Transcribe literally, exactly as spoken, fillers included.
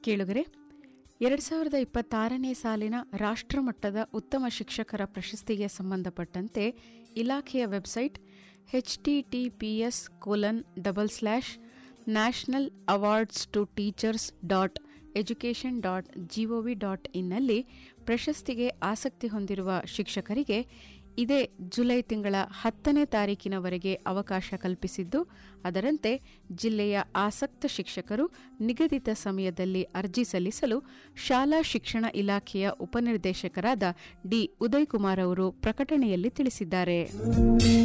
ಕೇಳುಗರೆ, ಎರಡು ಸಾವಿರದ ಇಪ್ಪತ್ತಾರನೇ ಸಾಲಿನ ರಾಷ್ಟ್ರಮಟ್ಟದ ಉತ್ತಮ ಶಿಕ್ಷಕರ ಪ್ರಶಸ್ತಿಗೆ ಸಂಬಂಧಪಟ್ಟಂತೆ ಇಲಾಖೆಯ website H T T P S colon double slash national awards to teachers dot education dot gov dot ಇನ್ನಲ್ಲಿ ಪ್ರಶಸ್ತಿಗೆ ಆಸಕ್ತಿ ಹೊಂದಿರುವ ಶಿಕ್ಷಕರಿಗೆ ಇದೇ ಜುಲೈ ತಿಂಗಳ ಹತ್ತನೇ ತಾರೀಕಿನವರೆಗೆ ಅವಕಾಶ ಕಲ್ಪಿಸಿದ್ದು, ಅದರಂತೆ ಜಿಲ್ಲೆಯ ಆಸಕ್ತ ಶಿಕ್ಷಕರು ನಿಗದಿತ ಸಮಯದಲ್ಲಿ ಅರ್ಜಿ ಸಲ್ಲಿಸಲು ಶಾಲಾ ಶಿಕ್ಷಣ ಇಲಾಖೆಯ ಉಪನಿರ್ದೇಶಕರಾದ ಡಿ ಉದಯ್ ಕುಮಾರ್ ಅವರು ಪ್ರಕಟಣೆಯಲ್ಲಿ ತಿಳಿಸಿದ್ದಾರೆ.